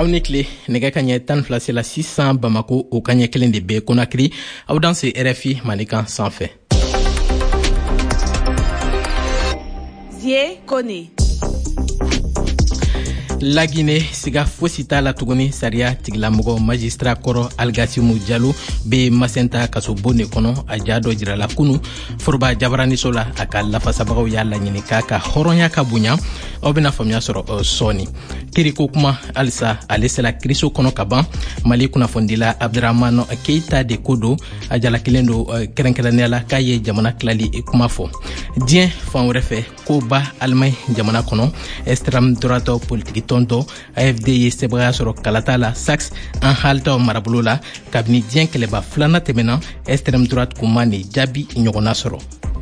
aw ni tile nɛgɛ ka ɲɛ 12 la 600 Bamako o ka ɲɛ 1 de bɛ Conakry aw dan se RFI Manikan sanfɛ. Zie Kone. La Guinée siga fosi t'a la tuguni sariya tigilamɔgɔ magistrat kɔrɔ Algasimu Diallo be Masenta kasobo ne kɔnɔ a ja dɔ jirala kunu foroba jabaraniso la a ka lafasabagaw y'a laɲini k'a ka hɔrɔnya ka bonya aw bena faamuya sɔrɔ sɔɔni kiriko kuma alisa ale sela kiriso kɔnɔ ka ban Mali kunnafondila Abdraman Keita de ko do a jalakilen do kɛrɛnkɛrɛnnenya la k'a ye jamana tilali kuma fɔ diɲɛ fan wɛrɛ fɛ ko ba Allemagne jamana kɔnɔ extrême droite politique tonto AFD ye sɛbɛya sɔrɔ kalata la Saxe an haltaw marabolo la kabini diɲɛ kɛlɛba filana tɛmɛna extrême droite kuma ni jaabi ɲɔgɔnna sɔrɔ.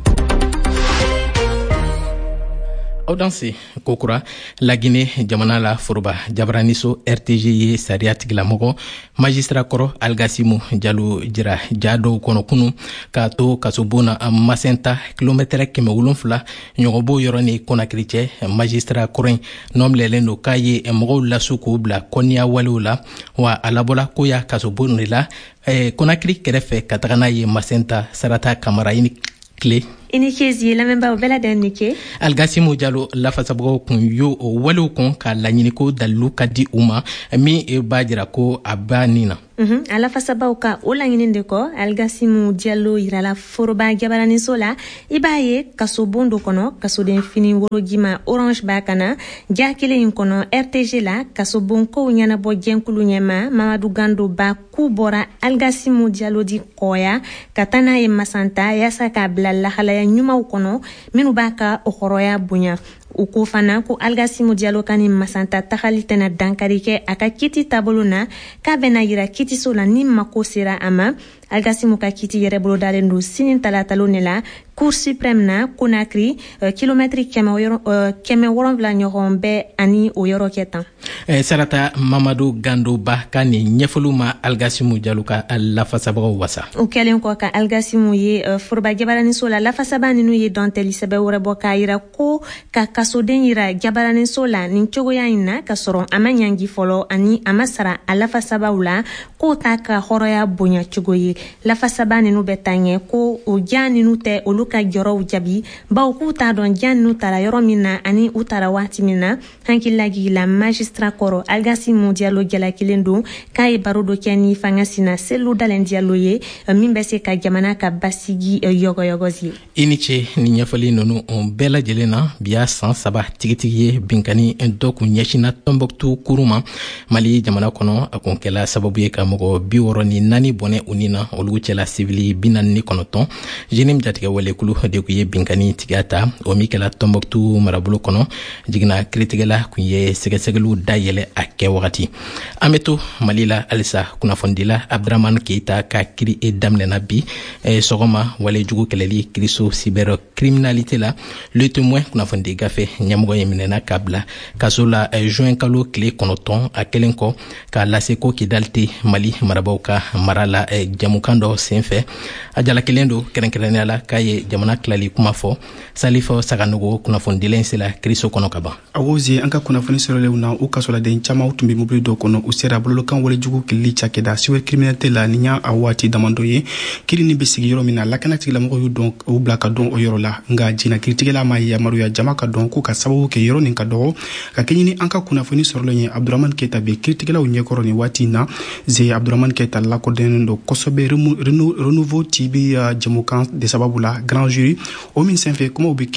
Audanse kokura La Guinée jamana la foroba jabaraniso RTG ye sariya tigilamɔgɔ magistrat kɔrɔ Algasimu Diallo jira jado kɔnɔ kunu k'a to kasobona Masenta kilomètre 700 ɲɔgɔnbo yɔrɔ ni Conakry cɛ magistrat kɔrɔ in nɔmlɛlen do k'a ye mɔgɔw lasu k'u bila kɔniya walew la wa a labɔla ko ya kasobon de la Conakry kɛrɛfɛ ka taga n'a ye Masenta sarata kamara ini kile Inikezi lamemba bela danike Algasimu Diallo lafasabagaw kun yo walew kun ka laɲini ko dalilu ka di u ma min b'a jira ko a b'a nin na. Alafasabaw ka o laɲini de kɔ Algasimu Diallo yirala foroba jabaraniso la i b'a ye kasobon do kɔnɔ kasoden fini worojima orange b'a kana ja kelen in kɔnɔ RTG la kasobon kow ɲɛnabɔ jɛnkulu ɲɛma Mamadu Gando ba k'u bɔra Algasimu Diallo di kɔya ka taa n'a ye Masanta yaasa k'a bila lahalaya ɲumanw kɔnɔ minnu b'a ka o hɔrɔya bonya u ko fana ko Algasimu Diallo ka ni Masanta tagali tɛna dankari kɛ a ka kiti taabolo na k'a bɛna yira kitiso la ni mako sera a ma Algasimu ka kiti yɛrɛ bolo dalen do sini talatalo ne la Cour suprême na Conakry kilomètre 700 ɲɔgɔn bɛ ani o yɔrɔ kɛ tan. Sarata Mamadu Gando ba ka ni ɲɛfɔliw ma Algasimu Diallo ka lafasabagaw wasa. O kɛlen kɔ ka Algasimu ye foroba jabaraniso la lafasaba ninnu ye dɔntɛli sɛbɛ wɛrɛ bɔ k'a yira ko ka kasoden yira jabaraniso la nin cogoya in na ka sɔrɔ a ma ɲangi fɔlɔ ani a ma sara a lafasabaw la k'o t'a ka hɔrɔya bonya cogo ye lafasaba ninnu bɛ taa ɲɛ ko o ja ninnu tɛ olu ka jɔrɔw jabi bawo k'u t'a dɔn ja ninnu tara yɔrɔ min na ani u tara waati min na hankililagi la magistrat kɔrɔ Algasimu Diallo jalakilen don k'a ye baro dɔ kɛ ni fanga sina Selu Dalen Diallo ye min bɛ se ka jamana ka basigi yɔgɔyɔgɔzi. I ni ce ni ɲɛfɔli ninnu bɛɛ lajɛlen na biya san 3 tigitigi ye binkani dɔ kun ɲɛsina Tombouctou kuru ma Mali jamana kɔnɔ a kun kɛla sababu ye ka mɔgɔ 64 bɔnɛ u ni na olu cɛla civili 49 jenim jatigɛ walekulu de kun ye binkani tigiya ta o min kɛla Tombouctou marabolo kɔnɔ jigina kiritigɛla kun ye sɛgɛsɛgɛliw dayɛlɛ a kɛ wagati an bɛ to Mali la halisa kunnafondila Abdraman Keita ka kiri daminɛna bi sɔgɔma walejugu kɛlɛli kiriso cybercriminalité la le témoin kunnafondi gafe ɲɛmɔgɔ ye minɛna k'a bila kaso la juin kalo tile 9 a kelen kɔ k'a lase ko Kidal tɛ Mali marabaw ka mara la jamukan dɔ senfɛ a jalakelen do kɛrɛnkɛrɛnnenya la k'a ye jamana tilali kuma fɔ Salifo Saganogo kunnafondila sela kiriso kɔnɔ ka ban. Awozi an ka kunnafoni sɔrɔlenw na u kasoladen caman tun bɛ mobili dɔ kɔnɔ u sera bololokan walejugu kilili cakɛda cybercriminalité la ni y'a waati damadɔ ye kiri ni bɛ sigi yɔrɔ min na lakana tigilamɔgɔw y'u dɔn u bila ka dɔn o yɔrɔ la nka jina kiritigɛla ma yamaruya jama ka dɔn k'u ka sababu kɛ yɔrɔ nin ka dɔgɔ ka kɛ ɲini an ka kunnafoni sɔrɔlen ye Abdraman Keita bɛ kiritigɛlaw ɲɛkɔrɔ ni waati in na ze Abdraman Keita lakɔdɛnnen do kosɛbɛ renouveau TV jamukan de sababu la grand jury o min senfɛ kumaw bɛ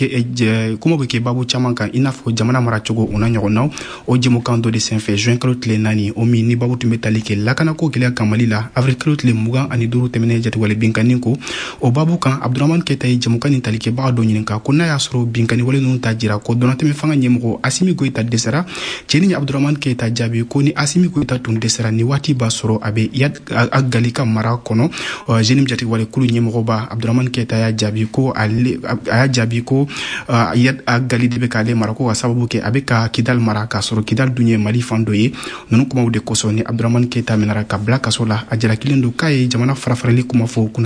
kɛ babu caman kan i n'a fɔ jamana maracogo o na ɲɔgɔnnaw o jamukan dɔ de senfɛ juin kalo tile 4 o min ni babu tun bɛ tali kɛ lakanako gɛlɛya kan Mali la avril kalo tile 25 tɛmɛnen jatiwale binkani ko o babu kan Abdraman Keita ye jamukan nin talikɛbaga dɔ ɲininka ko n'a y'a sɔrɔ binkani wale ninnu ta jira ko dɔnatɛmɛ fanga ɲɛmɔgɔ Asimi Goita dɛsɛra cɛni ye Abdraman Keita jaabi ko ni Asimi Goita tun dɛsɛra ni waati b'a sɔrɔ a bɛ a gali ka mara kɔnɔ kono jenim jati wale kulu nyemroba Abdurrahman Keita ya jabiko aya jabiko yad agali de bekale marako wa sababu ke abeka Kidal maraka soro Kidal dunye Mali fandoye nonu kuma ude kosoni Abdurrahman Keita menara kabla kasola ajala kilendo kai jamana farafareli kuma fo kuna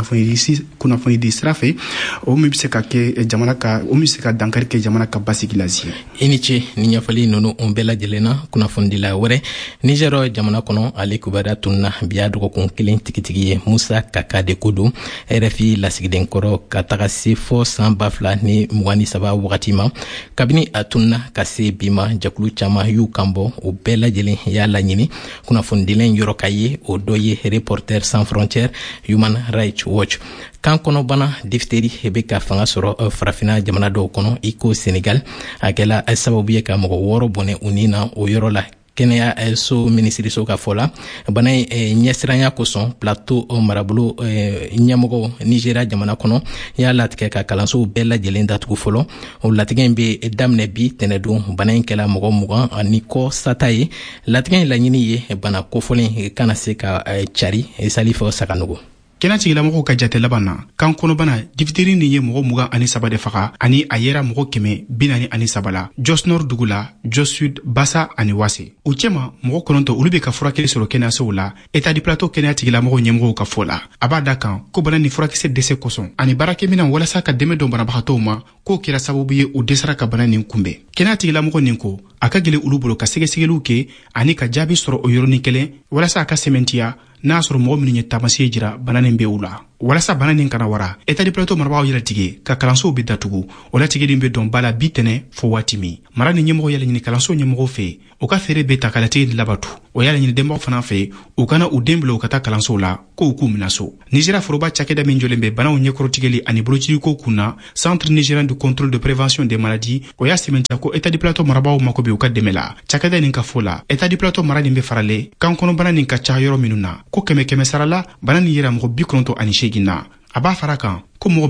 foni di strafe o mibseka ke jamana ka o mibseka dankari ke jamana ka basigilazi iniche ni nyafali nonu ombela jelena kuna fondila wore Nigero jamana kono ale kubara tunna biya dogo kun kelen tikitigi Musa Kaka de Kudu RFI lasigiden koro kataka se fo san bafla ni mwani saba wakatima kabini atunna kase bima jakulu chama yu kambo o bela jelen ya la nyini kuna fondilen yorokaye o doye Reporters sans frontières Human Rights Watch kan kono bana difteri hebe ka fanga soro farafina jamana do kono iko Senegal akela sababu ye ka mogo woro bone unina o yorola Kenya so ministry so ka fola bana nyesranya koson plateau marabulu nyamogo Nigeria jamana kono ya latike ka kalanso bella jelenda tugu folo o latike be damne bi tenedu bana kela mogo mugan aniko sataye latike la nyini ye bana ko folen kana se ka chari salifo sakanugo Kena tigila mogo ka jate labana kan kono bana difteri ni ye mogo muga ani saba de faga ani ayera mogo keme binani ani sabala Jos Nord dugula Jos Sud Bassa ani Wase uchema mogo kononto ulube ka furakeli soro Kenya soula eta di plateau Kenya tigila mogo nyemgo ka fola abada kan ko bana ni furakise dese koson ani barake mina wala sa ka deme don bana bahatoma ko kira sababu ye o desara ka bana nin kumbe Kenya tigila mogo ninko akagele ulubolo ka segesegelu ke ani ka jabi soro o yoroni kele wala sa ka sementia n'a sɔrɔ mɔgɔ minnu ye taamasiye jira bana nin bɛ u la walasa bana nin kana wara état de plateau marabagaw yɛlɛ tigɛ ka kalansow bɛ datugu o latigɛlen bɛ dɔn bala bi tɛnɛ fo waati min mara ni ɲɛmɔgɔ yɛlɛ ɲini kalanso ɲɛmɔgɔw fɛ u ka fɛɛrɛ bɛ ta ka latigɛ labatu o yɛlɛ ɲini denbaw fana fɛ u kana u den bila u ka taa kalansow la ko u k'u mina so Nigeria foroba cakɛda min jɔlen bɛ banaw ɲɛkɔrɔtigɛli ani bolociriko kunna centre nigérien de contrôle de prévention des maladies o y'a sɛmɛntiya ko état de plateau marabagaw mako bɛ u ka dɛmɛ la cakɛda nin ka fɔ la état de plateau mara nin bɛ farale kan kɔnɔbana nin ka ca yɔrɔ minnu na ko kɛmɛ sarala bana ni yera mɔgɔ 98 na a b'a fara kan ko mɔgɔ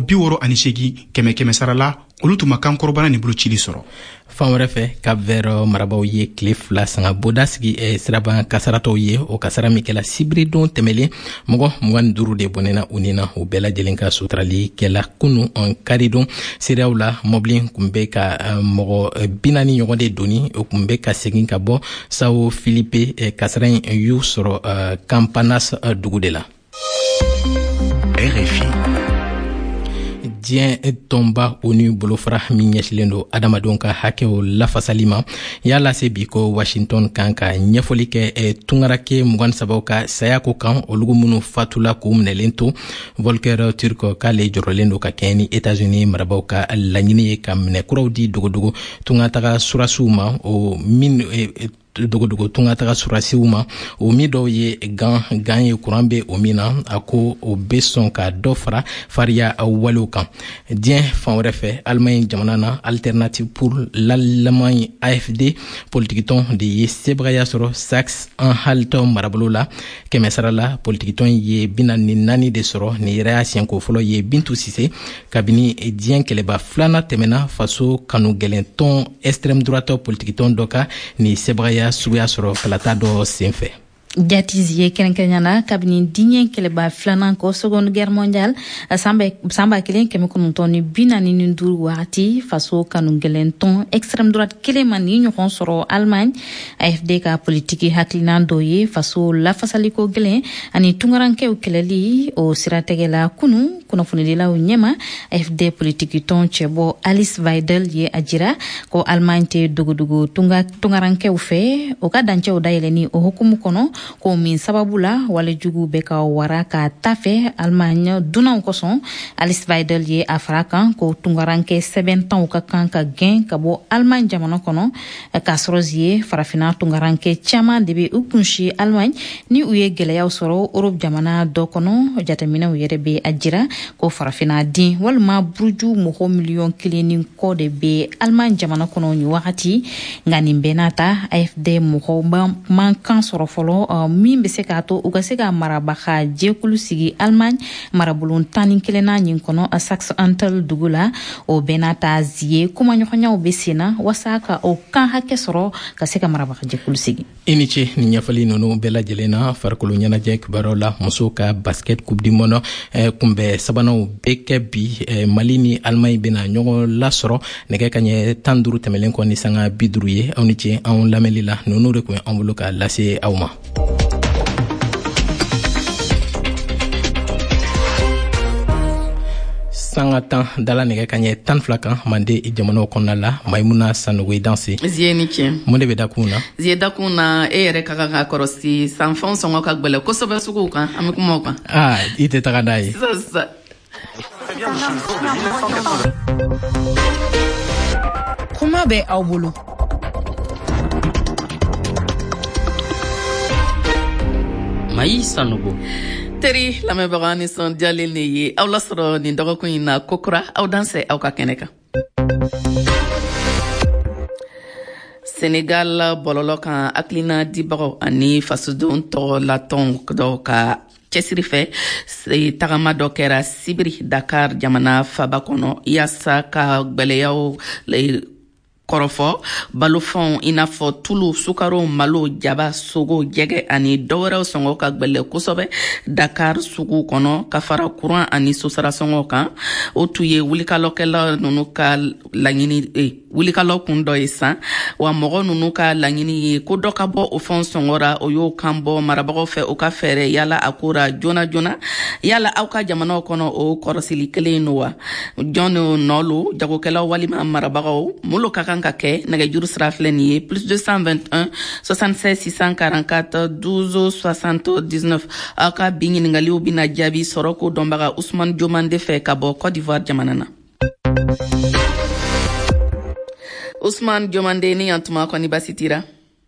68 kɛmɛ sarala olu tuma kan kɔrɔbana ni bolo cili sɔrɔ fan wɛrɛ fɛ Cap Vert marabaw ye tile 2 sanga boda sigi siraban kasaratɔw ye o kasara min kɛla sibiri don tɛmɛlen mɔgɔ 25 de bɔnɛna u nina u bɛɛ lajɛlen ka suturali kɛla kunu kari don seereyaw la mɔbili kun bɛ ka mɔgɔ 40 ɲɔgɔn de doni o kun bɛ ka segin ka bɔ Sao Filipe kasara in y'u sɔrɔ Campanas dugu de la RFI diɲɛ tɔnba ONU bolofara min ɲɛsilen don adamadenw ka hakɛw lafasali ma y'a lase bi ko Washington kan ka ɲɛfɔli kɛ tungarake 23 ka saya ko kan olugu minnu fatula k'u minɛlen to Volker Turk k'ale jɔrɔlen don ka kɛɲɛ ni États-Unis marabaw ka laɲini ye ka minɛkuraw di dogodogo tungataga surasiw ma o min dogodogo tungataga surasiw ma o mi dɔw ye gan ye kuran bɛ o min na a ko o bɛ sɔn ka dɔ fara fariya walew kan diɲɛ fan wɛrɛ fɛ Allemagne jamana na Alternative pour l'Allemagne AFD politikitɔn de ye sebagaya sɔrɔ Saxe-Anhalt marabolo la kɛmɛ sara la politikitɔn ye 44 de sɔrɔ ni yɛrɛ y'a siɲɛko fɔlɔ ye Bintu Sise kabini diɲɛ kɛlɛba filanan tɛmɛna faso kanu gɛlɛntɔn extrême droite politikitɔn dɔ ka ni sebagaya suguya sɔrɔ kalata dɔ senfɛ Jatizi ye kɛrɛnkɛrɛnyana kabini diɲɛ kɛlɛba filanan kɔ seconde guerre mondiale sanba kelen kɛmɛ kɔnɔntɔn ni 45 wagati faso kanu gɛlɛntɔn extrême droite kelen ma ni ɲɔgɔn sɔrɔ Allemagne AFD ka politiki hakilina dɔ ye faso lafasaliko gɛlɛn ani tungarankɛw kɛlɛli o siratigɛ la kunu kunnafonidilaw ɲɛma AFD politiki tɔn cɛbɔ Alice Weidel ye a jira ko Allemagne tɛ dogodogo tungarankɛw fɛ o ka dancɛw dayɛlɛni o hukumu kɔnɔ ko min sababu la wale jugu bɛ ka wara ka tafe Allemagne dunaw kosɔn Alice Weidel ye a fara kan ko tungarankɛ sɛbɛntanw ka kan ka gɛn ka bɔ Allemagne jamana kɔnɔ ka sɔrɔ ye farafina tungarankɛ caman de bɛ u kunsi Allemagne ni u ye gɛlɛyaw sɔrɔ Europe jamana dɔ kɔnɔ jateminɛw yɛrɛ bɛ a jira ko farafina din walima buruju mɔgɔ 1,000,000 ni kɔ de bɛ Allemagne jamana kɔnɔ ni wagati nka nin bɛɛ n'a ta AFD mɔgɔw man kan sɔrɔ fɔlɔ min bɛ se k'a to u ka se ka marabaga jɛkulu sigi Allemagne marabolo 11 ɲin kɔnɔ Saxe-Anhalt dugu la o bɛɛ n'a ta zie kumaɲɔgɔnyaw bɛ sen na wasa ka o kan hakɛ sɔrɔ ka se ka marabaga jɛkulu sigi. I ni ce ni ɲɛfɔli ninnu bɛɛ lajɛlen na farikolo ɲɛnajɛ kibaruyaw la musow ka basket coupe du monde kunbɛ sabananw bɛ kɛ bi Mali ni Allemagne bɛna ɲɔgɔn lasɔrɔ nɛgɛ kaɲɛ 15 tɛmɛlen kɔ ni sanga 50 ye aw ni ce anw lamɛnli la ninnu de tun bɛ an bolo ka lase aw ma. Sanga tan dala nɛgɛ kaɲɛ 12 kan mande jamanaw kɔnɔna la Maimuna Sanogo danse zie ni cɛ mun de bɛ da kun na zie da kun na e yɛrɛ ka kan ka kɔrɔsi sanfɛnw sɔngɔ ka gbɛlɛ kosɛbɛ suguw kan an bɛ kuma o kan i tɛ taga n'a ye kuma bɛ aw bolo Mayi Sanogo teri lamɛnbaga nisɔndiyalen de ye aw lasɔrɔ nin dɔgɔkun in na kokura aw danse aw ka kɛnɛ kan. Senegal bɔlɔlɔ kan hakilina dibagaw ani fasodenw tɔgɔ latɔn dɔw ka cɛsiri fɛ tagama dɔ kɛra Sibiri Dakar jamana faba kɔnɔ yaasa ka gbɛlɛyaw kɔrɔfɔ balofɛnw i n'a fɔ tulu sukaro malo jaba sogo jɛgɛ ani dɔwɛrɛw sɔngɔ ka gbɛlɛ kosɛbɛ Dakar sugu kɔnɔ ka fara kuran ani sosara sɔngɔ kan o tun ye wulikalɔkɛla ninnu ka laɲini wulikalɔ kun dɔ ye san wa mɔgɔ ninnu ka laɲini ye ko dɔ ka bɔ o fɛnw sɔngɔra o y'o kan bɔ marabagaw fɛ o ka fɛɛrɛ yala a kora joona joona yala aw ka jamanaw kɔnɔ o kɔrɔsili kelen no wa jɔn nɔlo jagokɛlaw walima marabagaw molo ka kan ka kɛ nɛgɛjuru sira filɛ nin ye +221 76 644 12 79 aw ka bi ɲiningaliw bɛna jaabi sɔrɔ ko dɔnbaga Usman Jomande fɛ ka bɔ Côte d'Ivoire jamana na. Usman Jomande ni yan tuma kɔni basi tira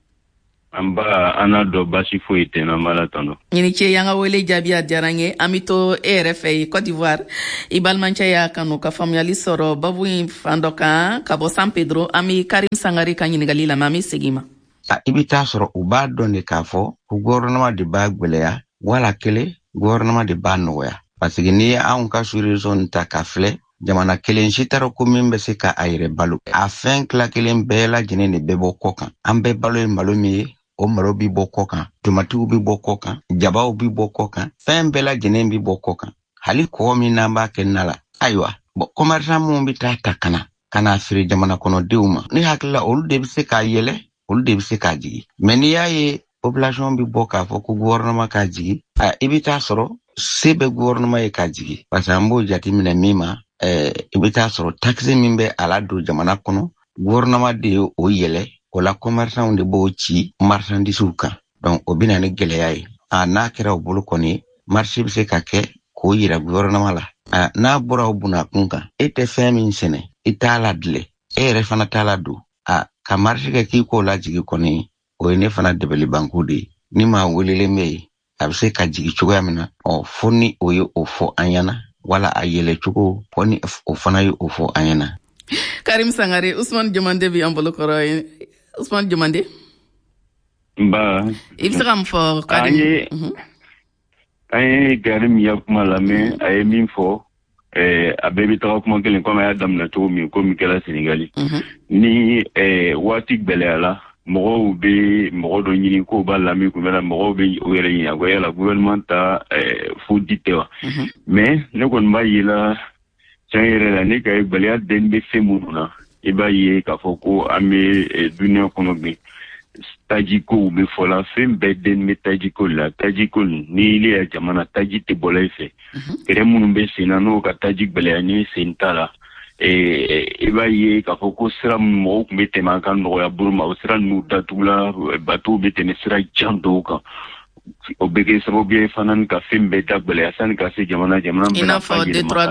Amba ana do basi foyi tɛ na mala tɔnɔ. Ɲini ce yan ka wele jaabi a diyara n ye an bɛ to e yɛrɛ fɛ Côte d'Ivoire i balimancɛ y'a kanu ka faamuyali sɔrɔ babu in fan dɔ kan ka bɔ San Pedro an bɛ Karim Sangare ka ɲininkali la an bɛ segin ma. I bɛ taa sɔrɔ u b'a dɔn de k'a fɔ ko gouvernement de b'a gwɛlɛya wala kelen gouvernement de b'a nɔgɔya parce que n'i ye anw ka sous-région ta ka filɛ jamana kelen si t'a dɔn ko min bɛ se ka a yɛrɛ balo a fɛn tila kelen bɛɛ lajɛlen de bɛ bɔ kɔ kan an bɛɛ balo ye malo min ye o malo bi bɔ kɔ kan tomatiw bi bɔ kɔ kan jabaw bi bɔ kɔ kan fɛn bɛɛ lajɛlen bi bɔ kɔ kan hali kɔgɔ min n'an b'a kɛ na la ayiwa commerçant minnu bi taa ta kana feere jamana kɔnɔdenw ma ne hakilila olu de bɛ se k'a yɛlɛ olu de bɛ se k'a jigi mais n'i y'a ye population bi bɔ k'a fɔ ko gouvernement k'a jigi i bɛ taa sɔrɔ se bɛ gouvernement ye k'a jigi parce que an b'o jateminɛ min ma i bɛ taa sɔrɔ taxe min bɛ a la don jamana kɔnɔ gouvernement de ye o yɛlɛ o la commerçant de b'o ci marchandise kan donc o bɛna ni gɛlɛya ye n'a kɛra o bolo kɔni marché bɛ se ka kɛ k'o yira gouvernement la n'a bɔra o bunakun kan e tɛ fɛn min sɛnɛ i t'a ladilɛ e yɛrɛ fana t'a la don ka marché kɛ k'i k'o lajigi kɔni o ye ne fana dɛbɛli banku de ye ni maa welelen bɛ yen a bɛ se ka jigi cogoya min na fo ni o ye o fɔ an ɲɛna wala a yɛlɛ cogo fo ni o fana ye o fɔ an ɲɛna. Karim Sangare Usman Jomande bi an bolo kɔrɔ ye Usman Jomande. Nba. I bɛ se ka mun fɔ Karim? An ye Karim ya kuma lamɛn a ye min fɔ a bɛɛ bɛ taga kuma kelen komi a y'a daminɛ cogo min komi kɛra Senegali ni waati gɛlɛyara mɔgɔw bɛ mɔgɔ dɔ ɲini k'o b'a lamɛn kun bɛ mɔgɔw bɛ o yɛrɛ ɲini a ko yala gouvernement ta fo di tɛ wa mais ne kɔni b'a ye la tiɲɛ yɛrɛ la ne ka gɛlɛya den bɛ fɛn minnu na i b'a ye k'a fɔ ko an bɛ duniya kɔnɔ bi tajikow bɛ fɔ la fɛn bɛɛ den bɛ tajiko la tajiko ni ile ya jamana taji tɛ bɔla i fɛ kɛrɛ minnu bɛ sen na n'o ka taji gɛlɛya ni sen t'a la i b'a ye k'a fɔ ko sira minnu mɔgɔw tun bɛ tɛmɛ an ka nɔgɔya bolo ma o sira ninnu datugula batow bɛ tɛmɛ sira jan dɔw kan o bɛ kɛ sababu ye fana ka fɛn bɛɛ da gɛlɛya sani ka se jamana i n'a fɔ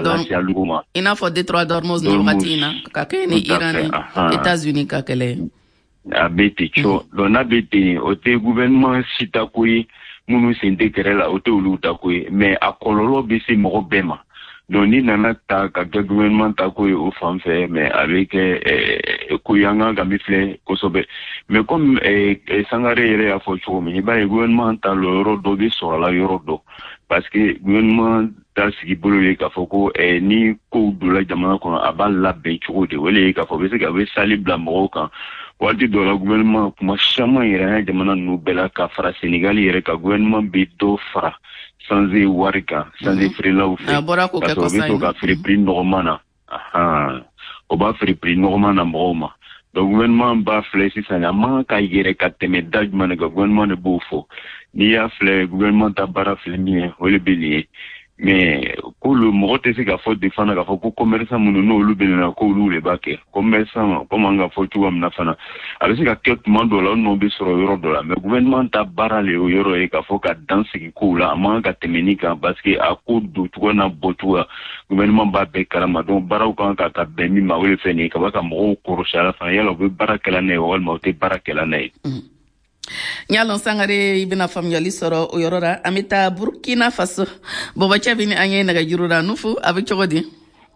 Detroit d'Ormuz ni wagati in na ka kɛ ni Iran ni États-Unis ka kɛlɛ a bɛ ten cɔ donc n'a bɛ ten o tɛ gouvernement si ta ko ye minnu sen tɛ kɛrɛ la o tɛ olu ta ko ye mais a kɔlɔlɔ bɛ se mɔgɔ bɛɛ ma donc ni nana ta ka kɛ gouvernement ta ko ye o fan fɛ mais a bɛ kɛ ko yanga ka min filɛ kosɛbɛ mais comme Sangare yɛrɛ y'a fɔ cogo min i b'a ye gouvernement ta yɔrɔ dɔ bɛ sɔrɔ la yɔrɔ dɔ parce que gouvernement ta sigi bolo ye k'a fɔ ko ni kow donna jamana kɔnɔ a b'a labɛn cogo de o le ye k'a fɔ bɛ se ka bɛ sali bila mɔgɔw kan waati dɔ la gouvernement kuma caman yɛrɛ an jamana ninnu bɛɛ la ka fara Senegal yɛrɛ ka gouvernement bɛ dɔ fara sanze wari kan sanze feerelaw fɛ parce que o bɛ to ka feere prix nɔgɔman na o b'a feere prix nɔgɔman na mɔgɔw ma donc gouvernement b'a filɛ sisan a man ka yɛrɛ ka tɛmɛ da jumɛn kan gouvernement de b'o fɔ n'i y'a filɛ gouvernement ta baara filɛ min ye o de bɛ nin ye mais ko le mɔgɔ tɛ se k'a fɔ de fana k'a fɔ ko commerçant minnu n'olu bɛ na ko olu de b'a kɛ commerçant comme an ka fɔ cogoya min na fana a bɛ se ka kɛ tuma dɔ la o nɔ bɛ sɔrɔ yɔrɔ dɔ la mais gouvernement ta baara le o yɔrɔ ye k'a fɔ ka dan sigi kow la a man ka tɛmɛ nin kan parce que a ko don cogoya n'a bɔ cogoya gouvernement b'a bɛɛ kalama donc baaraw kan ka bɛn min ma o de fɛ nin ye ka b'a ka mɔgɔw kɔrɔsi a la fana yala u bɛ baara kɛla n'a ye walima u tɛ baara kɛla n'a ye. Nyalon Sangare i bɛna faamuyali sɔrɔ o yɔrɔ la an bɛ taa Burkina Faso Bɔbɔ Cɛ bɛ ni an ye nɛgɛjuru la Nufu a bɛ cogo di?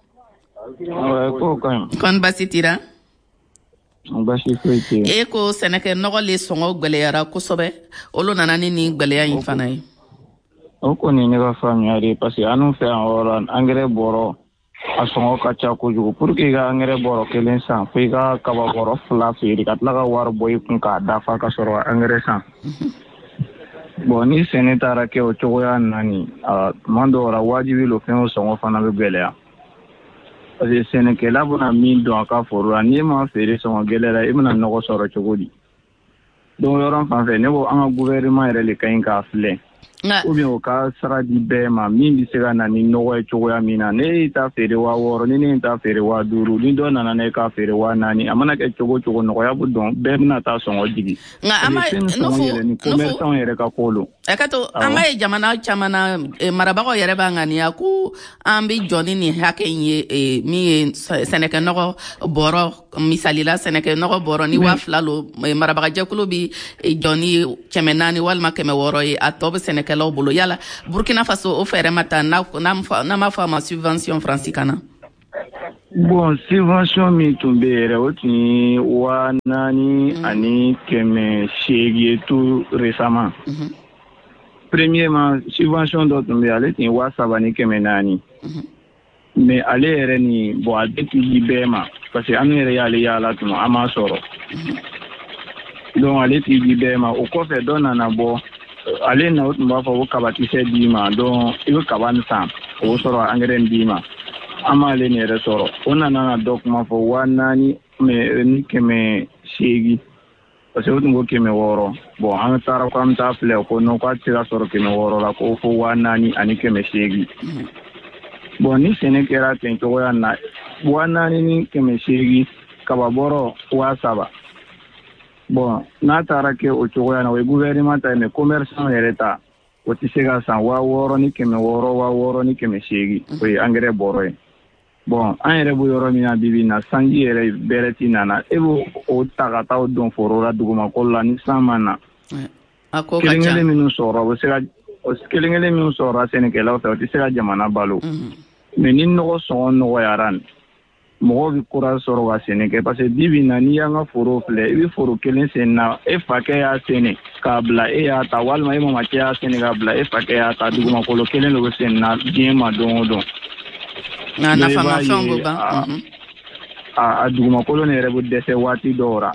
Kɔni basi t'i la? Basi foyi tɛ. E ko sɛnɛkɛ nɔgɔ le sɔngɔ gwɛlɛyara kosɛbɛ olu nana ni nin gwɛlɛya in fana ye. O kɔni ne ka faamuyali ye parce que an fɛ yan yɔrɔ angɛrɛ bɔrɔ a sɔngɔ ka ca kojugu pour que i ka angɛrɛ bɔrɔ kelen san fo i ka kaba bɔrɔ 2 feere ka tila ka wari bɔ i kun k'a dafa ka sɔrɔ angɛrɛ san bon ni sɛnɛ taara kɛ o cogoya nani tuma dɔw la wajibi lo fɛn o sɔngɔ fana bɛ gɛlɛya parce que sɛnɛkɛla bɛna min dɔn a ka foro la n'i ma feere sɔngɔ gɛlɛya la i bɛna nɔgɔ sɔrɔ cogo di donc yɔrɔ fan fɛ ne ko an ka gouvernement yɛrɛ le ka ɲi k'a filɛ ou bien o ka sara di bɛɛ ma min bɛ se ka na ni nɔgɔ ye cogoya min na ne y'i ta feere 6,000 ni ne y'i ta feere 5,000 ni dɔ nana ne ka feere 4,000 a mana kɛ cogo cogo nɔgɔya bɛ dɔn bɛɛ bɛna taa sɔngɔ jigi ni commerçant yɛrɛ ka ko lo Akato an b'a ye jamana caman na marabagaw yɛrɛ b'a ŋaniya ko an bɛ jɔ ni nin hakɛ in ye min ye sɛnɛkɛ nɔgɔ bɔrɔ misalila sɛnɛkɛ nɔgɔ bɔrɔ ni 2,000 lo marabagajɛkulu bɛ jɔ ni 400 walima 600 ye a tɔ bɛ sɛnɛkɛlaw bolo yala Burkina Faso o fɛɛrɛ ma ta n'a ma fɔ a ma subvention faransi kana. Bon subvention min tun bɛ yɛrɛ o tun ye 4,000 ani 800 ye tout récemment. Premièrement subvention dɔ tun bɛ ale tun ye 7,000 ni 400 mais ale yɛrɛ ni bon a bɛ di bɛɛ ma parce que an yɛrɛ y'ale yaala tuma an m'a sɔrɔ donc ale t'i di bɛɛ ma o kɔfɛ dɔ nana bɔ ale na o tun b'a fɔ ko kabakisɛ d'i ma donc i bɛ kaba nin san o sɔrɔ angɛrɛ d'i ma an m'ale nin yɛrɛ sɔrɔ o nana na dɔ kuma fɔ 4,000 mais ni 800 parce que o tun ko 600 bon an taara ko an bɛ taa filɛ ko non k'a tɛ se ka sɔrɔ 600 la ko fo 4,000 ani 800 bon ni sɛnɛ kɛra ten cogoya na 4,000 ni 800 kaba bɔrɔ 7,000 bon n'a taara kɛ o cogoya na o ye gouvernement ta ye mais commerçant yɛrɛ ta o tɛ se ka san 6,000 ni 600 6,000 ni 800 o ye angɛrɛ bɔrɔ ye bon an yɛrɛ bɛ yɔrɔ min na bibi na sanji yɛrɛ bɛrɛ ti nana e b'o o ta ka taa o don foro la dugumakolo la ni san ma na kelen-kelen minnu sɔrɔ o bɛ se ka kelen-kelen minnu sɔrɔ sɛnɛkɛlaw fɛ o tɛ se ka jamana balo mais ni nɔgɔ sɔngɔ nɔgɔyara mɔgɔw bɛ courage sɔrɔ ka sɛnɛ kɛ parce que bibi na n'i y'an ka foro filɛ i bɛ foro kelen sɛnɛ na e fakɛ y'a sɛnɛ k'a bila e y'a ta walima e mamakɛ y'a sɛnɛ k'a bila e fakɛ y'a ta dugumakolo kelen de bɛ sɛnɛ na diɲɛ ma don o don nafamafɛnw bɛ ban a dugumakolo ne yɛrɛ bɛ dɛsɛ waati dɔw la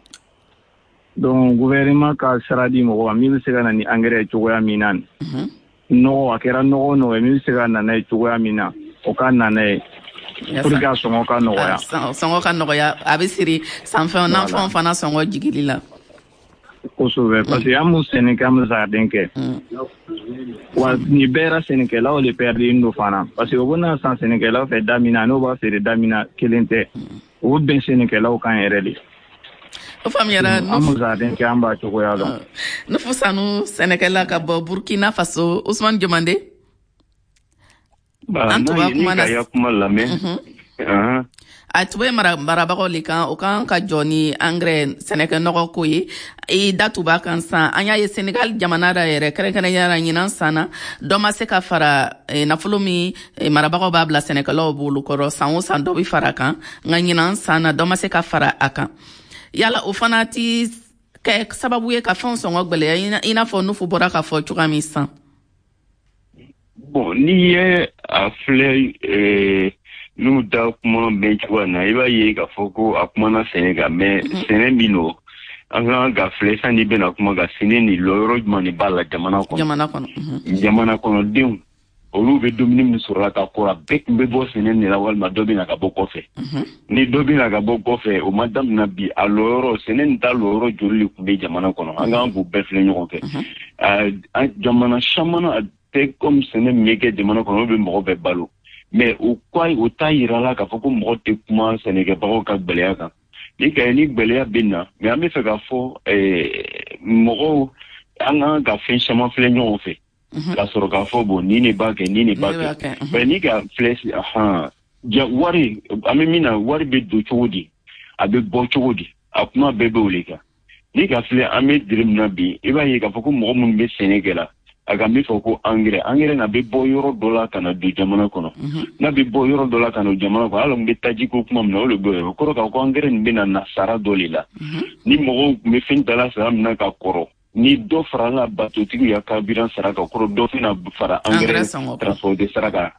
donc gouvernement ka sara di mɔgɔ ma min bɛ se ka na ni angɛrɛ ye cogoya min na nɔgɔ a kɛra nɔgɔ o nɔgɔ ye min bɛ se ka na n'a ye cogoya min na o ka na n'a ye pour que a sɔngɔ ka nɔgɔya sɔngɔ ka nɔgɔya a bɛ siri sanfɛnw nafɛnw fana sɔngɔ jigili la kosɛbɛ parce que an m'u sɛnɛ kɛ an bɛ jardin kɛ wa nin bɛɛ yɛrɛ sɛnɛkɛlaw le perdent don fana parce que o bɛna san sɛnɛkɛlaw fɛ da min na n'o b'a feere da min na kelen tɛ o bɛ bɛn sɛnɛkɛlaw kan yɛrɛ de o faamuyara an m'u jardin kɛ an b'a cogoya dɔn Nufu Sanu sɛnɛkɛla ka bɔ Burkina Faso Usman Jomande an tun b'a kuma lamɛn atube marabago le kan o kan ka joni engrais Sénégal nɔgɔ ko ye I datuba kan san anya ye Sénégal jamana da yɛrɛ kɛrɛnkɛrɛn yara ɲinan sana dɔ ma se ka fara nafolo min marabago b'a bila Sénégalaw bolo kɔrɔ san o san dɔ bi fara kan nka ɲinan sana dɔ ma se ka fara a kan yala o fana ti kɛ sababu ye ka fɛnw sɔngɔ gwɛlɛya I n'a fɔ nufu bɔra ka fɔ cogoya min san bon n'i ye a filɛ n'u da kuma bɛn cogoya na I b'a ye k'a fɔ ko a kumana sɛnɛ kan mais sɛnɛ min don an kan ka filɛ sanni bɛna kuma ka sɛnɛ ni yɔrɔ jumɛn de b'a la jamana kɔnɔ jamana kɔnɔdenw olu bɛ dumuni min sɔrɔla ka kɔrɔ bɛɛ tun bɛ bɔ sɛnɛ de la walima dɔ bɛna ka bɔ kɔfɛ ni dɔ bɛna ka bɔ kɔfɛ o ma daminɛ bi a lɔyɔrɔ sɛnɛ nin ta lɔyɔrɔ joli de tun bɛ jamana kɔnɔ an kan k'u bɛɛ filɛ ɲɔgɔn fɛ jamana caman tɛ comme sɛnɛ min bɛ kɛ jamana kɔnɔ o bɛ mɔgɔ bɛɛ balo mais o t'a yira la k'a fɔ ko mɔgɔ tɛ kuma sɛnɛkɛbagaw ka gbɛlɛya kan ni gbɛlɛya bɛ na mais an bɛ fɛ k'a fɔ mɔgɔw an kan ka fɛn caman filɛ ɲɔgɔn fɛ k'a sɔrɔ k'a fɔ bon ni ne b'a kɛ ni ne b'a kɛ mais ni ka filɛ wari an bɛ min na wari bɛ don cogo di a bɛ bɔ cogo di a kuma bɛɛ bɛ o de kan ni ka filɛ an bɛ diri min na bi I b'a ye k'a fɔ ko mɔgɔ minnu bɛ sɛnɛ kɛ la a ka min fɔ ko engrais na bɛ bɔ yɔrɔ dɔ la ka na don jamana kɔnɔ n'a bɛ bɔ yɔrɔ dɔ la ka na don jamana kɔnɔ hali n bɛ taji ko kuma min na o de bɛ o kɔrɔ k'a fɔ engrais nin bɛna na sara dɔ de la ni mɔgɔw tun bɛ fɛn dala sara min na ka kɔrɔ ni dɔ fara la batotigiw ya carburant sara ka kɔrɔ dɔ fana fara engrais transport de sara kan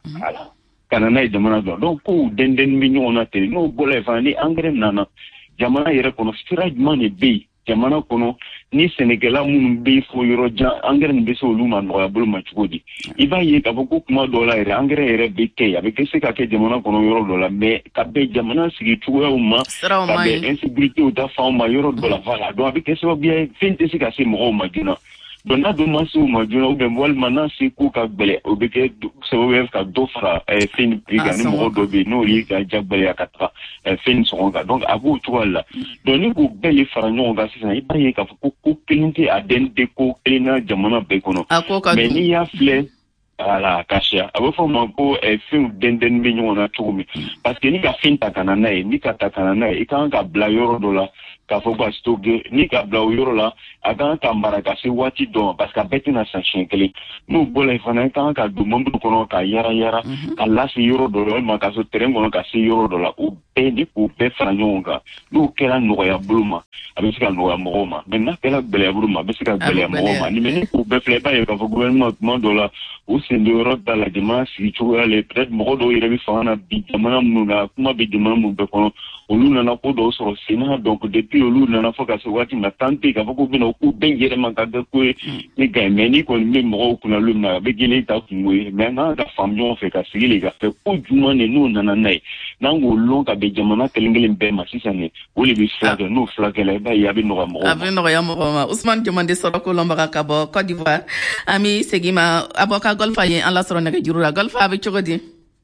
ka na n'a ye jamana dɔ donc kow dɛndɛn bɛ ɲɔgɔn na ten n'o bɔra yen fana ni engrais nana jamana yɛrɛ kɔnɔ sira jumɛn de bɛ yen jamana kɔnɔ ni sɛnɛkɛla minnu bɛ fo yɔrɔ jan engrais nin bɛ se olu ma nɔgɔya bolo ma cogo di I b'a ye k'a fɔ ko kuma dɔw la yɛrɛ engrais yɛrɛ bɛ kɛ a bɛ se ka kɛ jamana kɔnɔ yɔrɔ dɔ la mais ka bɛn jamana sigi cogoyaw ma ka bɛn insécurité ta fan ma yɔrɔ dɔ la voilà donc a bɛ kɛ sababuya ye fɛn tɛ se ka se mɔgɔw ma joona donc n'a dun ma se u ma joona ou bien walima n'a se ko ka gbɛlɛ o bɛ kɛ sababu ye ka dɔ fara fɛn prix kan ni mɔgɔ dɔ bɛ yen n'o ye ka jagbɛlɛya ka taga fɛn sɔngɔ kan donc a b'o cogoya la donc ni k'u bɛɛ le fara ɲɔgɔn kan sisan I b'a ye k'a fɔ ko kelen tɛ a den tɛ ko kelen na jamana bɛɛ kɔnɔ mais n'i y'a filɛ voilà kasiya a bɛ fɔ o ma ko fɛnw dɛndɛn bɛ ɲɔgɔn na cogo min parce que ni ka fɛn ta ka na n'a ye ni ka ta ka na n'a ye I kan ka bila yɔrɔ dɔ la k'a fɔ ka stocker ni ka bila o yɔrɔ la a kan ka mara ka se waati dɔ parce que a bɛɛ tɛna san siɲɛ kelen n'o bɔra yen fana I kan ka don mɔbili kɔnɔ ka yara yara ka lase yɔrɔ dɔ la walima ka so terrain kɔnɔ ka se yɔrɔ dɔ la o bɛɛ ni k'o bɛɛ fara ɲɔgɔn kan n'o kɛra nɔgɔya bolo ma a bɛ se ka nɔgɔya mɔgɔw ma mais n'a kɛra gɛlɛya bolo ma a bɛ se ka gɛlɛya mɔgɔw ma mais ni k'o bɛɛ filɛ I b'a ye k'a fɔ gouvernement tuma dɔ la o sen don yɔrɔ da la jamana sigi cogoya la peut-être mɔgɔ dɔw yɛrɛ bɛ fanga na bi jamana minnu na kuma bɛ jamana minnu bɛɛ kɔnɔ olu nana ko dɔw sɔrɔ sen na donc depuis olu nana fɔ ka se waati min na temps tɛ k'a fɔ ko bɛna o ko bɛɛ yɛlɛma ka kɛ ko ye ni gagné mais ni kɔni bɛ mɔgɔw kunna olu na a bɛ gɛlɛya ta kungo ye mais an kan ka faamu ɲɔgɔn fɛ ka sigi le ka fɛ ko jumɛn de n'o nana n'a ye n'an k'o lɔn ka bɛn jamana kelen kelen bɛɛ ma sisan ne o de bɛ fulakɛ n'o fulakɛla I b'a ye a bɛ nɔgɔya mɔgɔw ma. A bɛ nɔgɔya mɔgɔw ma Usman Jomande sɔrɔ ko lɔnbaga ka bɔ Côte d'Ivoire an bɛ segin ma a bɔ ka Golfa ye an la sɔrɔ nɛgɛjuru la Golfa a bɛ cogo di.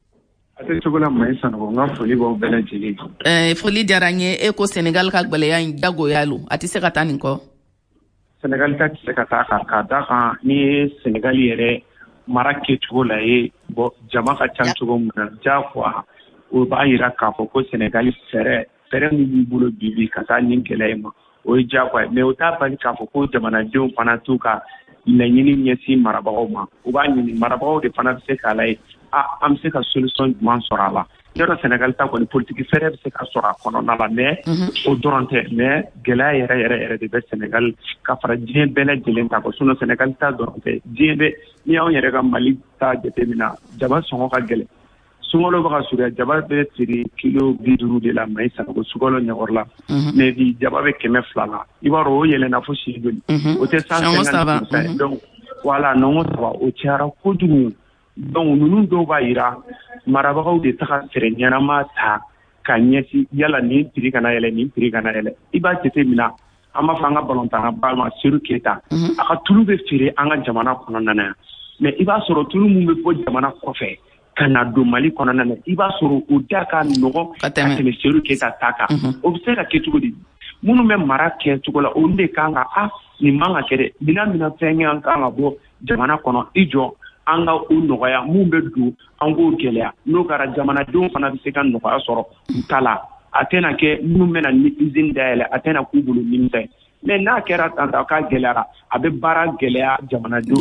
A tɛ cogo la Mayi Sanogo n ka foli b'aw bɛɛ lajɛlen. Foli diyara n ye e ko Sénégal ka gbɛlɛya in jagoya lo a tɛ se ka taa nin kɔ. Sénégal ta tɛ se ka taa ka da kan ni ye Sénégal yɛrɛ mara kɛcogo la ye bon jama ka ca cogo min na diyagoya o b'a yira k'a fɔ ko Sénégal fɛɛrɛ min b'i bolo bi ka taa nin gɛlɛya in ma o ye diyagoya mais o t'a bali k'a fɔ ko jamanadenw fana t'u ka laɲini ɲɛsin marabagaw ma u b'a ɲini marabagaw de fana bɛ se k'a lajɛ an bɛ se ka solution jumɛn sɔrɔ a la yɔrɔ Sénégal ta kɔni politique fɛɛrɛ bɛ se ka sɔrɔ a kɔnɔna la mais o dɔrɔn tɛ mais gɛlɛya yɛrɛ de bɛ Sénégal ka fara diɲɛ bɛɛ lajɛlen kan sinon Sénégal ta dɔrɔn tɛ diɲɛ bɛ ni y'anw yɛrɛ ka Mali ta jateminɛ jaba sɔngɔ ka gɛlɛn sunkalo bɛ ka surunya jaba bɛ feere kilo 50 de la Mayi Sanogo sunkalo ɲɛkɔrɔ la mais bi jaba bɛ 200 la i b'a dɔn o yɛlɛnna fo siyɛn joli o tɛ 150% donc voilà nɔngɔ saba o cayara kojugu donc ninnu dɔw b'a yira marabagaw de taga fɛɛrɛ ɲɛnama ta ka ɲɛsin yala nin prix kana yɛlɛ nin prix kana yɛlɛ i b'a jateminɛ an b'a fɔ an ka balontanna ma Seydou Keita a ka tulu bɛ feere an ka jamana kɔnɔna na yan mais i b'a sɔrɔ tulu min bɛ bɔ jamana kɔfɛ ka na don Mali kɔnɔna na i b'a sɔrɔ o da ka nɔgɔ ka tɛmɛ Seydou Keita ta kan o bɛ se ka kɛ cogo di minnu bɛ mara kɛ cogo la olu de kan ka nin man ka kɛ dɛ mina fɛn an kan ka bɔ jamana kɔnɔ i jɔ an ka o nɔgɔya mun bɛ don an k'o gɛlɛya n'o kɛra jamanadenw fana bɛ se ka nɔgɔya sɔrɔ u ta la a tɛna kɛ minnu bɛna ni usine dayɛlɛ a tɛna k'u bolo nimisa ye mais n'a kɛra tan k'a gɛlɛyara a bɛ baara gɛlɛya jamanadenw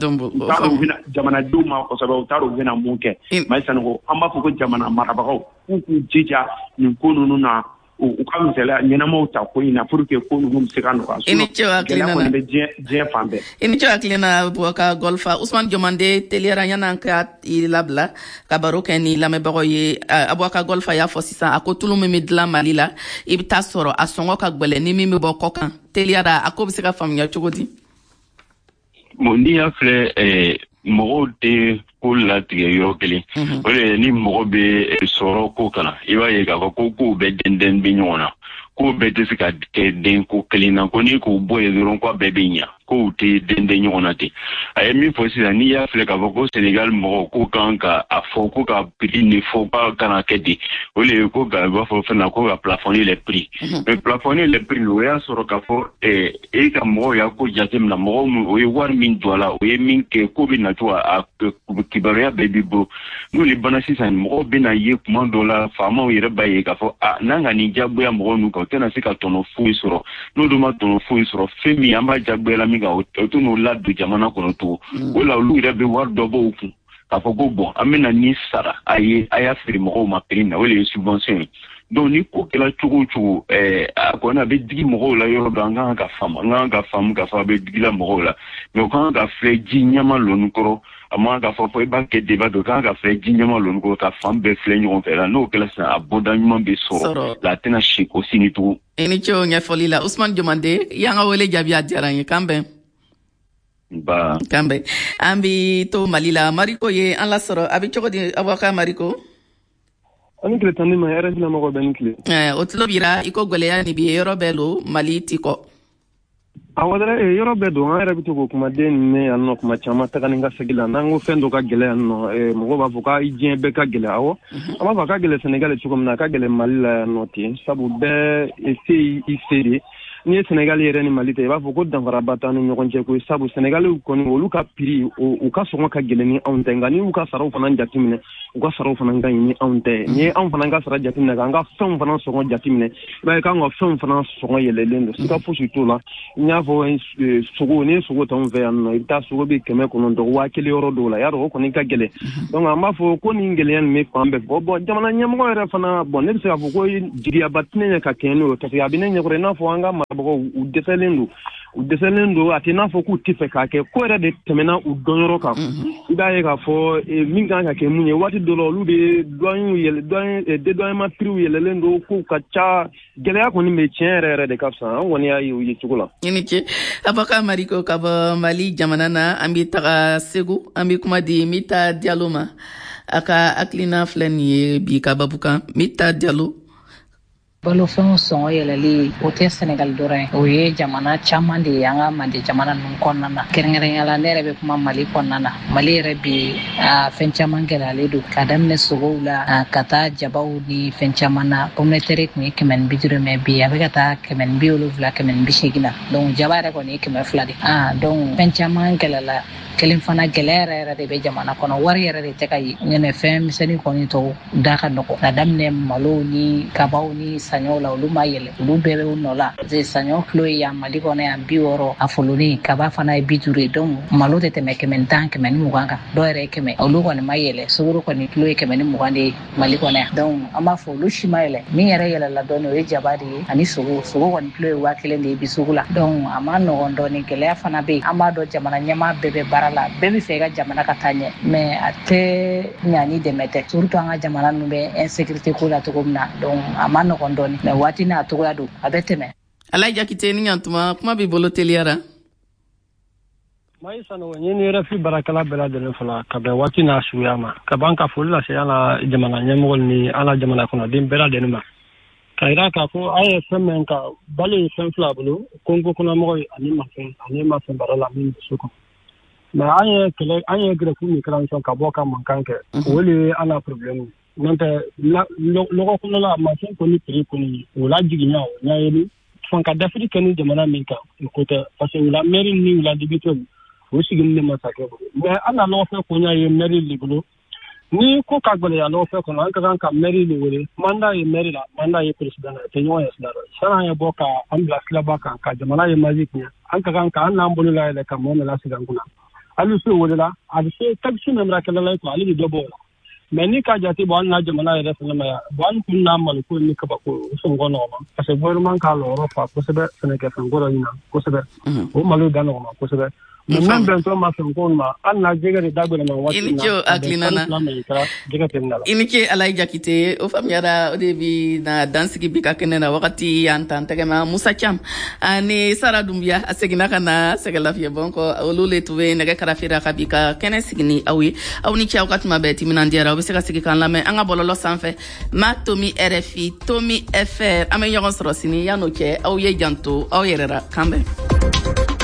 ma kosɛbɛ u t'a dɔn u bɛna mun kɛ Mayi Sanogo an b'a fɔ ko jamana marabagaw k'u jija nin ko ninnu na u ka misaliya ɲɛnamaw ta ko in na pour que ko ninnu bɛ se ka nɔgɔya gɛlɛya kɔni bɛ diɲɛ fan bɛɛ. I ni ce hakilina Bubakar Golfa Usman Jomande teliyara yan'an ka i labila ka baro kɛ ni lamɛnbagaw ye Bubakar Golfa y'a fɔ sisan a ko tulu min bɛ dilan Mali la i bɛ taa sɔrɔ a sɔngɔ ka gɛlɛn ni min bɛ bɔ kɔ kan teliyara a ko bɛ se ka faamuya cogo di? Bon n'i y'a filɛ mɔgɔw tɛ ko latigɛ yɔrɔ kelen o de ni mɔgɔ bɛ sɔrɔ ko kana i b'a ye k'a fɔ ko kow bɛ dɛndɛn bɛ ɲɔgɔn na ko bɛɛ tɛ se ka kɛ den ko kelen na ko ni k'o bɔ yen dɔrɔn ko bɛɛ bɛ ɲa kow tɛ dɛndɛn ɲɔgɔn na ten a ye min fɔ sisan n'i y'a filɛ k'a fɔ ko Senegal mɔgɔw ko kan ka a fɔ ko ka prix ni fɔ k'a kana kɛ ten o de ye ko ka b'a fɔ fɛn na ko ka plafonner les prix mais plafonner les prix o y'a sɔrɔ k'a fɔ e ka mɔgɔw y'a ko jateminɛ mɔgɔw min o ye wari min don a la o ye min kɛ ko bɛ na to a kibaruya bɛɛ b'i bolo n'o de banna sisan mɔgɔw bɛ na ye kuma dɔw la faamaw yɛrɛ b'a ye k'a fɔ n'an ka nin jagoya mɔgɔw ninnu kan o tɛna se ka tɔnɔ foyi sɔrɔ n'o dun ma tɔnɔ foyi sɔrɔ fɛn min an b'a jagoya la min kan o tɛ n'o ladon jamana kɔnɔ to o la olu yɛrɛ bɛ wari dɔ bɔ u kun k'a fɔ ko bɔn an bɛna ni sara a y'a feere mɔgɔw ma prix na o de ye subvention ye donc ni ko kɛra cogo o cogo a kɔni a bɛ digi mɔgɔw la yɔrɔ dɔ an kan ka faamu k'a fɔ a bɛ digila mɔgɔw la mais o kan ka filɛ ji ɲɛma lɔnni kɔrɔ a man ka fɔ i b'a kɛ débat dɔ kan ka filɛ ji ɲɛma lɔnni kɔrɔ ka fan bɛɛ filɛ ɲɔgɔn fɛ la n'o kɛra sisan a bɔda ɲuman bɛ sɔrɔ la a tɛna si ko sini tugun. I ni ce o ɲɛfɔli la Usman Jomande y'an ka wele jaabi a diyara n ye kan bɛn. Kan bɛn an bɛ to Mali la Mariko ye an lasɔrɔ a bɛ cogo di Abubakar Mariko? Ani tile tan ni ma RFI lamɔgɔw bɛɛ ni tile. O tulo b'ira i ko gɛlɛya nin bɛ yɔrɔ bɛɛ lo Mali ti kɔ. Awɔ dɛ yɔrɔ bɛɛ don an yɛrɛ bɛ to k'o kumaden ninnu yan nɔ kuma caman taga ni ka segin la n'an ko fɛn dɔ ka gɛlɛ yan nɔ mɔgɔw b'a fɔ k'a diɲɛ bɛɛ ka gɛlɛ awɔ an b'a fɔ a ka gɛlɛ Senegal cogo min na a ka gɛlɛ Mali la yan nɔ ten sabu bɛɛ se i se de n'i ye Senegal yɛrɛ ni Mali ta i b'a fɔ ko danfaraba t'an ni ɲɔgɔn cɛ koyi sabu Senegaliw kɔni olu ka prix u ka sɔngɔ ka gɛlɛn ni anw tɛ nka ni y'u ka saraw fana jateminɛ u ka saraw fana ka ɲi ni anw tɛ n'i ye anw fana ka sara jateminɛ k'an ka fɛnw fana sɔngɔ jateminɛ i b'a ye k'an ka fɛnw fana sɔngɔ yɛlɛlen don siga fosi t'o la n y'a fɔ sogo ni sogo t'anw fɛ yan nɔ i bɛ taa sogo bɛ 900 1000 yɔrɔ dɔw la y'a dɔn o kɔni ka gɛlɛn donc an b'a fɔ ko nin gɛlɛya nin bɛ fan bɛɛ fɔ bon jamana ɲɛmɔgɔ yɛrɛ fana bon ne bɛ se k'a fɔ ko jigiyaba tɛna ɲɛ ka kɛ n'o ye parce que a bɛ ne ɲɛkɔrɔ i n'a fɔ an ka marabagaw u dɛsɛlen don a tɛ n'a fɔ k'u tɛ fɛ k'a kɛ ko yɛrɛ de tɛmɛna u dɔnyɔrɔ kan i b'a ye k'a fɔ min kan ka kɛ mun ye waati dɔ la olu de dédouanement prix yɛlɛlen don k'u ka ca gɛlɛya kɔni bɛ tiɲɛ yɛrɛ de ka fisa an kɔni y'a ye o ye cogo la. I ni ce Abubakar Mariko ka bɔ Mali jamana na an bɛ taga Segu an bɛ kuma di Mita Diallo ma a ka hakilina filɛ nin ye bi ka babu kan Mita Diallo. Balofɛnw sɔngɔ yɛlɛli o tɛ Senegal dɔrɔn ye o ye jamana caman de ye an ka Mande jamana ninnu kɔnɔna na kɛrɛnkɛrɛnnenya la ne yɛrɛ bɛ kuma Mali kɔnɔna na Mali yɛrɛ bi fɛn caman gɛlɛyalen don ka daminɛ sogow la ka taa jabaw ni fɛn caman na pomme de terre tun ye 150 mais bi a bɛ ka taa 170 180 na donc jaba yɛrɛ kɔni ye 200 de donc fɛn caman gɛlɛla kelen fana gɛlɛya yɛrɛ de bɛ jamana kɔnɔ wari yɛrɛ de tɛ ka ye ɲɛnɛ fɛn misɛnnin kɔni tɔw da ka nɔgɔ ka daminɛ malo ni kabaw ni saɲɔw la olu ma yɛlɛ olu bɛɛ bɛ u nɔ la parce que saɲɔ kilo ye yan Mali kɔnɔ yan 60 a folonin kaba fana ye 50 ye donc malo tɛ tɛmɛ 110 120 kan dɔw yɛrɛ ye 100 olu kɔni ma yɛlɛ sukaro kɔni kilo ye 120 de ye Mali kɔnɔ yan donc an b'a fɔ olu si ma yɛlɛ min yɛrɛ yɛlɛla dɔɔni o ye jaba de ye ani sogo kɔni kilo ye 1000 de ye bi sugu la donc a ma nɔgɔn dɔɔni gɛlɛya fana bɛ yen an b'a dɔn jamana ɲɛmaa bɛɛ bɛ baara la bɛɛ bɛ fɛ i ka jamana ka taa ɲɛ mais a tɛ ɲa ni dɛmɛ tɛ surtout an ka jamana ninnu bɛ insécurité ko la cogo min na donc a ma nɔgɔn dɔɔni mais waati n'a togoya don a bɛ tɛmɛ. Alayi Jakite ni ɲantuma kuma b'i bolo teliyara. Mayi Sanogo n ye ni RFI baarakɛla bɛɛ lajɛlen fɔla ka bɛn waati n'a suguya ma ka ban ka foli lase an ka jamana ɲɛmɔgɔ ni an ka jamana kɔnɔden bɛɛ lajɛlen ma ka yira k'a fɔ an ye fɛn min ka balo ye fɛn fila bolo Kongo kɔnɔmɔgɔw ani mafɛn baara la min bɛ so kɔnɔ mais an ye grève min kɛra ka bɔ ka mankan kɛ o de ye an ka problème n'o tɛ lɔgɔ kɔnɔla mafɛn kɔni prix kɔni o la jiginya o ɲa ye fanga dafiri kɛ ni jamana min kan o ko tɛ parce que o la mairie ni o la député o sigin le masakɛ mais an na nɔfɛ konya ye mairie le bolo ni ko ka gbɛlɛya nɔfɛ kɔnɔ an ka kan ka mairie le wele mandat ye mairie la mandat ye président la tɛ ɲɔgɔn ye sira dɔ san'an ye bɔ ka an bila silaba kan ka jamana ye maji tiɲɛ an ka kan ka an n'an bolo layɛlɛ ka mɔgɔ min lasigi an kunna hali se welela a bɛ se taxi min bɛra kɛlɛ la ye ale bɛ dɔ bɔ o la mais ni ka jate bɔ an n'a jamana yɛrɛ fana ma yan bon an kun n'a maliko ni kabako o sɔn kɔ nɔgɔma parce que gouvernement k'a lɔyɔrɔ fa kosɛbɛ sɛnɛkɛfɛn ko dɔ ɲina kosɛbɛ o malo da nɔgɔma kosɛbɛ mais même bɛntɔ ma fɛn ko ma an n'a jɛgɛ de da gɛlɛma waati na ini ce Alayi Jakite o faamuyara o de bi na dansigi bi ka kɛnɛ na wagati y'an tan tɛgɛma Musa Cam ani Sara Dumbuya a seginna ka na sɛgɛlafiɲɛ bɔ kɔ olu le tun bɛ nɛgɛ karafera ka bi ka kɛnɛ sigi ni aw ye aw ni ce aw ka tuma bɛɛ timinandiyara aw bɛ se ka sigi k'an lamɛn an ka bɔlɔlɔ sanfɛ ma Tomi RFI Tomi FR an bɛ ɲɔgɔn sɔrɔ sini yan'o cɛ aw ye janto aw yɛrɛ la kan bɛn